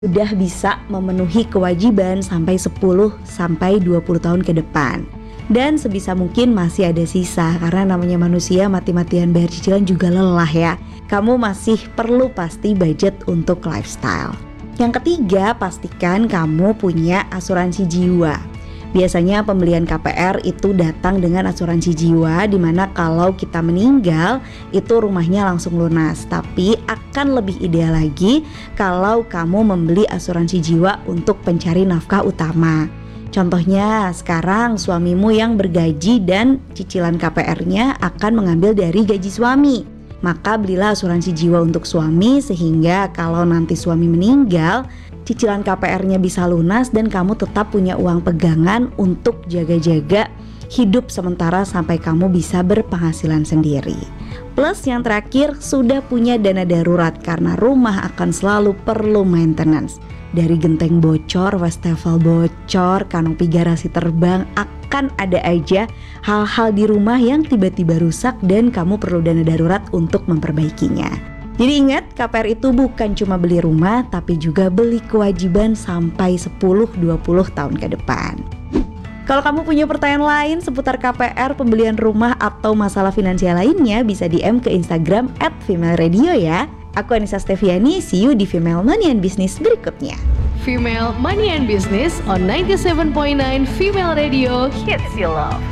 udah bisa memenuhi kewajiban sampai 10 sampai 20 tahun ke depan. Dan sebisa mungkin masih ada sisa, karena namanya manusia mati-matian bayar cicilan juga lelah ya. Kamu masih perlu pasti budget untuk lifestyle. Yang ketiga, pastikan kamu punya asuransi jiwa. Biasanya pembelian KPR itu datang dengan asuransi jiwa, dimana kalau kita meninggal itu rumahnya langsung lunas. Tapi akan lebih ideal lagi kalau kamu membeli asuransi jiwa untuk pencari nafkah utama. Contohnya sekarang suamimu yang bergaji dan cicilan KPR-nya akan mengambil dari gaji suami. Maka belilah asuransi jiwa untuk suami, sehingga kalau nanti suami meninggal, cicilan KPR-nya bisa lunas dan kamu tetap punya uang pegangan untuk jaga-jaga hidup sementara sampai kamu bisa berpenghasilan sendiri. Plus yang terakhir, sudah punya dana darurat karena rumah akan selalu perlu maintenance. Dari genteng bocor, wastafel bocor, kanopi garasi terbang, akan ada aja hal-hal di rumah yang tiba-tiba rusak dan kamu perlu dana darurat untuk memperbaikinya. Jadi ingat, KPR itu bukan cuma beli rumah, tapi juga beli kewajiban sampai 10-20 tahun ke depan. Kalau kamu punya pertanyaan lain seputar KPR, pembelian rumah, atau masalah finansial lainnya, bisa DM ke Instagram @femaleradio ya. Aku Anissa Steviani, see you di Female Money and Business berikutnya. Female Money and Business on 97.9 Female Radio Hits You Love.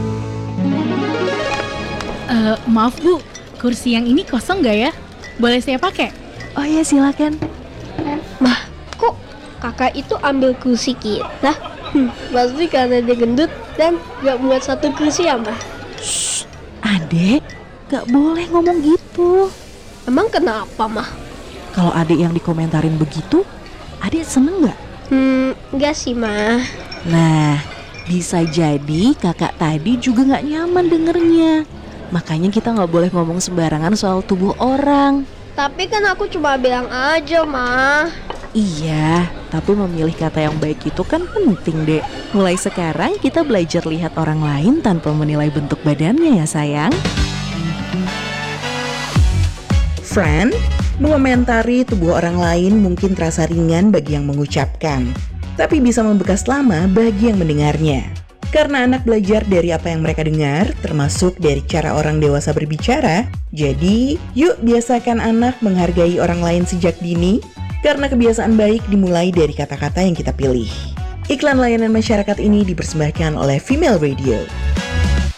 Maaf Bu, kursi yang ini kosong gak ya? Boleh saya pakai? Oh ya silakan. Mah, kok kakak itu ambil kursi kita? Pasti karena dia gendut dan gak buat satu kursi ya, Mah? Adek, gak boleh ngomong gitu. Emang kenapa, Mah? Kalau adek yang dikomentarin begitu, adek seneng gak? Enggak sih, Mah. Nah, bisa jadi kakak tadi juga gak nyaman dengernya. Makanya kita gak boleh ngomong sembarangan soal tubuh orang. Tapi kan aku cuma bilang aja, Mah. Iya, tapi memilih kata yang baik itu kan penting, Dek. Mulai sekarang kita belajar lihat orang lain tanpa menilai bentuk badannya ya sayang. Friend, mengomentari tubuh orang lain mungkin terasa ringan bagi yang mengucapkan, tapi bisa membekas lama bagi yang mendengarnya. Karena anak belajar dari apa yang mereka dengar, termasuk dari cara orang dewasa berbicara. Jadi, yuk biasakan anak menghargai orang lain sejak dini, karena kebiasaan baik dimulai dari kata-kata yang kita pilih. Iklan layanan masyarakat ini dipersembahkan oleh Female Radio.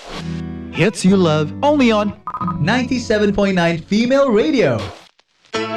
Hits You Love only on 97.9 Female Radio.